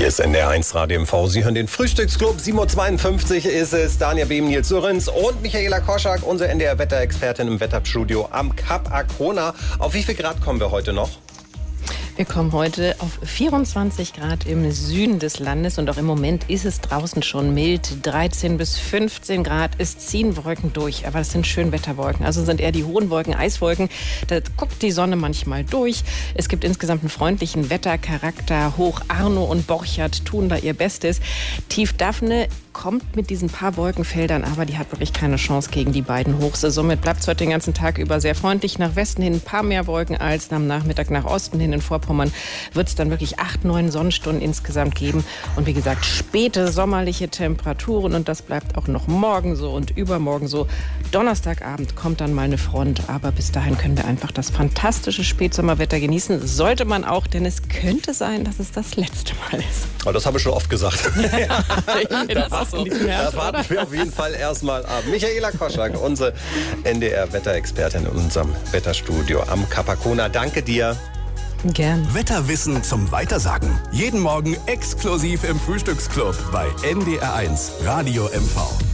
Hier ist NDR1 Radio MV. Sie hören den Frühstücksclub. 7.52 Uhr ist es. Daniel Behm, Nils Sörenz und Michaela Koschak, unsere NDR-Wetterexpertin im Wetterstudio am Kap Arkona. Auf wie viel Grad kommen wir heute noch? Wir kommen heute auf 24 Grad im Süden des Landes und auch im Moment ist es draußen schon mild. 13 bis 15 Grad. Es ziehen Wolken durch, aber das sind Schönwetterwolken. Also sind eher die hohen Wolken, Eiswolken. Da guckt die Sonne manchmal durch. Es gibt insgesamt einen freundlichen Wettercharakter. Hoch Arno und Borchardt tun da ihr Bestes. Tief Daphne kommt mit diesen paar Wolkenfeldern, aber die hat wirklich keine Chance gegen die beiden Hochs. Somit bleibt es heute den ganzen Tag über sehr freundlich. Nach Westen hin ein paar mehr Wolken als am Nachmittag nach Osten hin. In Vorpommern wird es dann wirklich 8, 9 Sonnenstunden insgesamt geben. Und wie gesagt, späte sommerliche Temperaturen und das bleibt auch noch morgen so und übermorgen so. Donnerstagabend kommt dann mal eine Front, aber bis dahin können wir einfach das fantastische Spätsommerwetter genießen. Sollte man auch, denn es könnte sein, dass es das letzte Mal ist. Oh, das habe ich schon oft gesagt. Da warten wir auf jeden Fall erstmal ab. Michaela Koschak, unsere NDR-Wetterexpertin in unserem Wetterstudio am Kap Arkona. Danke dir. Gern. Wetterwissen zum Weitersagen. Jeden Morgen exklusiv im Frühstücksclub bei NDR1 Radio MV.